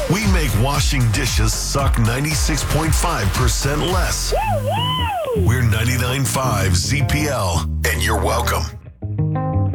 We make washing dishes suck 96.5% less. We're 99.5 ZPL, and you're welcome.